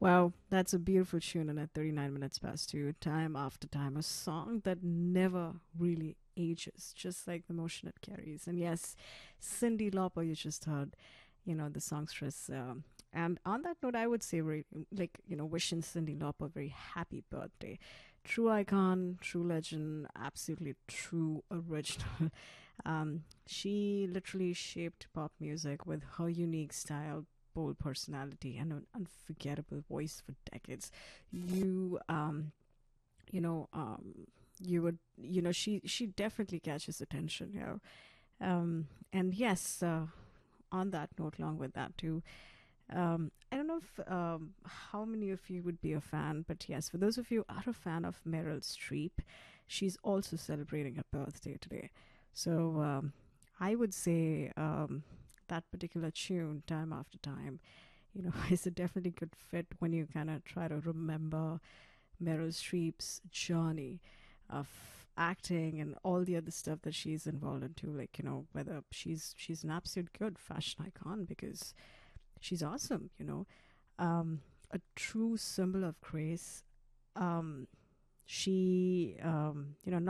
Wow, that's a beautiful tune, and at 39 minutes past two, time after time, a song that never really ages, just like the motion it carries. And yes, Cindy Lauper, you just heard, the songstress. And on that note, I would say, wishing Cindy Lauper a very happy birthday. True icon, true legend, absolutely true original. She literally shaped pop music with her unique style, bold personality, and an unforgettable voice for decades. You, you know, you would, she definitely catches attention here. And yes, on that note, along with that too, I don't know if how many of you would be a fan, but yes, for those of you who are a fan of Meryl Streep, she's also celebrating her birthday today. So I would say that particular tune, Time After Time, is a definitely good fit when you kind of try to remember Meryl Streep's journey of acting and all the other stuff that she's involved into, like whether she's an absolute good fashion icon because she's awesome, a true symbol of grace. She,